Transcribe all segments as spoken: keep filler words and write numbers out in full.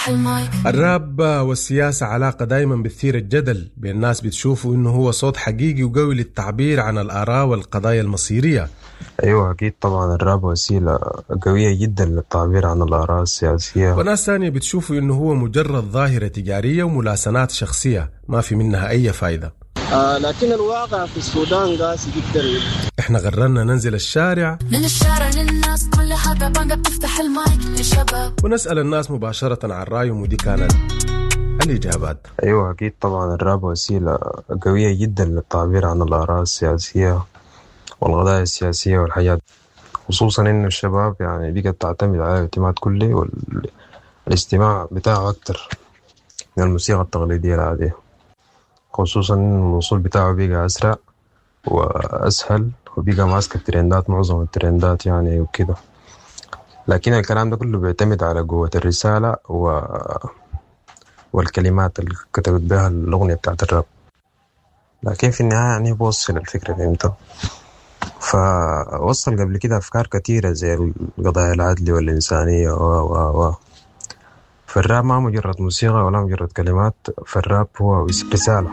الراب والسياسة علاقة دايما بتثير الجدل بين الناس، بتشوفوا إنه هو صوت حقيقي وقوي للتعبير عن الآراء والقضايا المصيرية. أيوة أكيد طبعا، الراب وسيلة قوية جدا للتعبير عن الآراء السياسية. وناس ثانية بتشوفوا إنه هو مجرد ظاهرة تجارية وملاسنات شخصية ما في منها أي فايدة. آه لكن الواقع في السودان قاسي جدا. احنا قررنا ننزل الشارع من الشارع للناس كلها بانجا بتفتح المايك للشباب ونسأل الناس مباشرة عن رأيهم، ودي كانت الإجابات. أيوة أكيد طبعا، الراب وسيلة قوية جدا للتعبير عن الآراء السياسية والقضايا السياسية والحياة، خصوصا إنه الشباب يعني بقت تعتمد على الاعتماد كلي والاستماع بتاعه أكتر من الموسيقى التقليدية العادية، خصوصا إن الوصول بتاعه بقى أسرع وأسهل وبقى ماسك الترندات، معظم الترندات يعني وكده. لكن الكلام ده كله بيعتمد على قوة الرسالة و... والكلمات اللي كتبت بها الأغنية بتاعت الراب، لكن في النهاية يعني بوصل الفكرة فهمتها. فوصل قبل كده أفكار كتيرة زي القضايا العدل والإنسانية و و و فالراب ما مجرد موسيقى ولا مجرد كلمات، فالراب هو رسالة.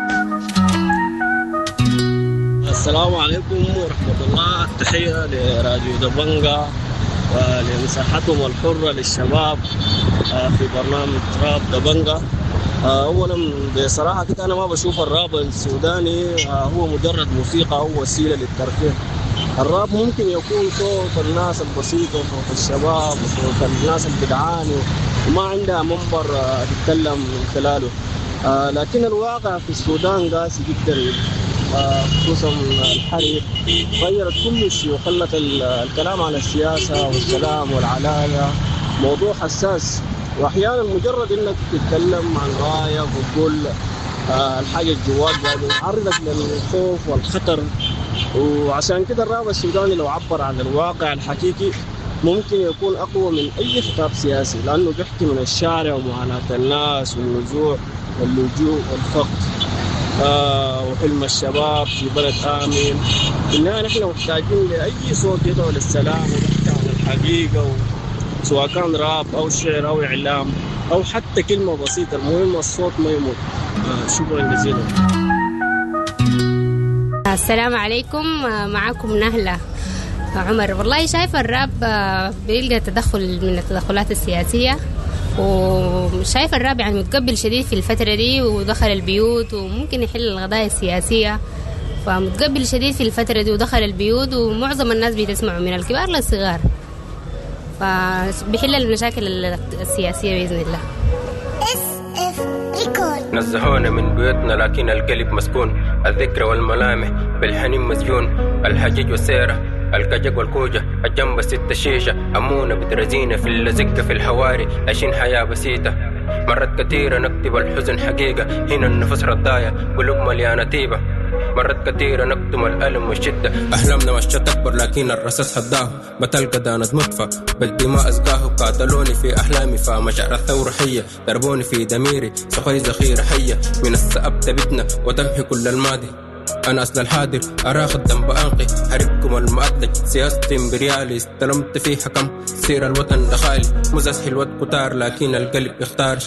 السلام عليكم ورحمة الله، التحية لراديو دبنجا ولمساحتهم الحرة للشباب في برنامج راب دبنجا. أولا بصراحة كده أنا ما بشوف الراب السوداني هو مجرد موسيقى أو وسيلة للترفيه. الراب ممكن يكون صوت الناس البسيطة وصوت الشباب وصوت الناس اللي بتعاني وما عندها منبر تتكلم من خلاله. آه لكن الواقع في السودان قاسي جدا، آه خصوصا الحرب غيرت كل شيء وخلت الكلام على السياسة والسلام والعدالة موضوع حساس، واحيانا مجرد انك تتكلم عن رايك وتقول آه الحاجة جواك يعني يعرضك للخوف والخطر. وعشان كده الراب السوداني لو عبر عن الواقع الحقيقي ممكن يكون أقوى من أي خطاب سياسي، لأنه بيحكي من الشارع ومعاناة الناس والنزوع واللجوء والفقر آه وحلم الشباب في بلد آمن. إننا نحن محتاجين لأي صوت يدعو للسلام ويحكي عن الحقيقة، سواء كان راب أو شعر أو إعلام أو حتى كلمة بسيطة، المهم الصوت ما يموت. آه شكرا جزيلا. السلام عليكم، معكم نهلة عمر. والله شايفة الراب بيلقى تدخل من التدخلات السياسية، وشايفة الراب يعني متقبل شديد في الفترة دي ودخل البيوت وممكن يحل القضايا السياسية، فمتقبل شديد في الفترة دي ودخل البيوت ومعظم الناس بيتسمعوا من الكبار للصغار، فبيحل المشاكل السياسية بإذن الله. نزهونا من بيوتنا لكن القلب مسكون، الذكرى والملامح بالحنين مسجون، الحجيج والسيرة الكجك والكوجة الجنب ست شيشة، أمونا بترزينا في اللزقة في الحواري، عايشين حياة بسيطة مرات كثيرة نكتب الحزن حقيقة، هنا النفس رداية قلوب مليانة طيبة، مرات كثيرة نكتم الألم والشدة، أحلامنا مشت أكبر لكن الرصاص هداه، بتلقى دانت مطفى بالدماء أزقاه، قاتلوني في أحلامي فمشاعر الثورة حية، ضربوني في دميري صفي ذخيرة حية، من السأب تبتنا وتمحي كل الماضي، أنا أصل الحاضر أراخ الذنب أنقي، حربكم المؤدلج سياستي امبريالي، استلمت في حكم سير الوطن دخالي، مزسحي الوط كتار لكن القلب يختار